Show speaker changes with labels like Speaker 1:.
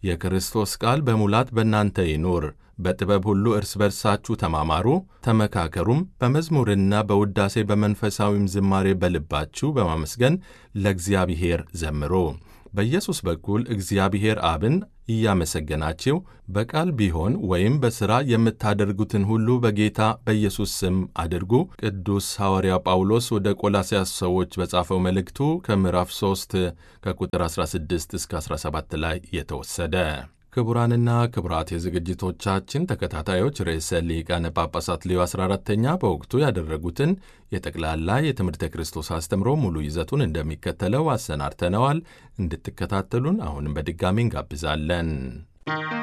Speaker 1: የክርስቶስ ቃል በሙላት በእናንተ ይኑር። በጥበብ ሁሉ እርስ በርሳችሁ ተማማሩ፣ ተመካከሩም፣ በመዝሙርና በውዳሴ በመንፈሳዊም ዝማሬ በልባችሁ በማመስገን ለእግዚአብሔር ዘምሩ። በኢየሱስ በኩል እግዚአብሔር አብን እያመሰገናችሁ በቃል ቢሆን ወይም በሥራ የምታደርጉትን ሁሉ በጌታ በኢየሱስ ስም አድርጉ። ቅዱስ ሐዋርያ ጳውሎስ ወደ ቆላስያስ ሰዎች በጻፈው መልእክቱ ከምዕራፍ 3 ከቁጥር 16 እስከ 17 ላይ የተወሰደ። ክቡራንና ክቡራት የዝግጅቶቻችን ተከታታዮች ርዕሰ ሊቃነ ጳጳሳት ሌዮ 14ኛ በወቅቱ ያደረጉትን የጠቅላላ የትምህርተ ክርስቶስ አስተምሮ ሙሉ ይዘቱን እንደሚከተለው አሰናድተነዋል። እንድትከታተሉን አሁንም በድጋሚ እንጋብዛለን።